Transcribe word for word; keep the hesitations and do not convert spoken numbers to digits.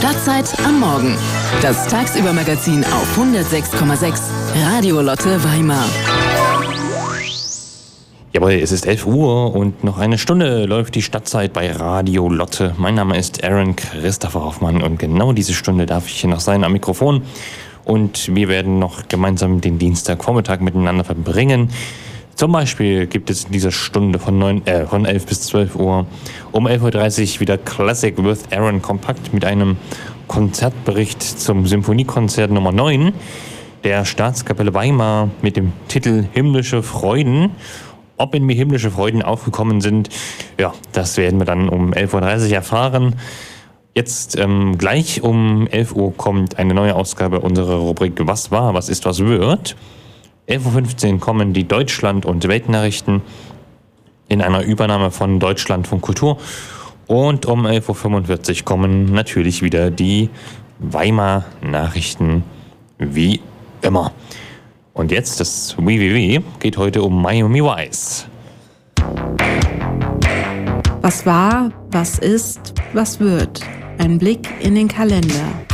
Stadtzeit am Morgen. Das Tagsüber-Magazin auf hundertsechs Komma sechs Radio Lotte Weimar. Jawohl, es ist elf Uhr und noch eine Stunde läuft die Stadtzeit bei Radio Lotte. Mein Name ist Aaron Christopher Hoffmann und genau diese Stunde darf ich hier noch sein am Mikrofon. Und wir werden noch gemeinsam den Dienstagvormittag miteinander verbringen. Zum Beispiel gibt es in dieser Stunde von, neun, äh, von elf bis zwölf Uhr um elf Uhr dreißig wieder Classic with Aaron Kompakt mit einem Konzertbericht zum Symphoniekonzert Nummer neun der Staatskapelle Weimar mit dem Titel Himmlische Freuden. Ob in mir himmlische Freuden aufgekommen sind, ja, das werden wir dann um elf Uhr dreißig erfahren. Jetzt ähm, gleich um elf Uhr kommt eine neue Ausgabe unserer Rubrik Was war, was ist, was wird. elf Uhr fünfzehn kommen die Deutschland- und Weltnachrichten in einer Übernahme von Deutschlandfunk Kultur. Und um elf Uhr fünfundvierzig kommen natürlich wieder die Weimar-Nachrichten wie immer. Und jetzt das W W W geht heute um Miami Vice. Was war, was ist, was wird? Ein Blick in den Kalender.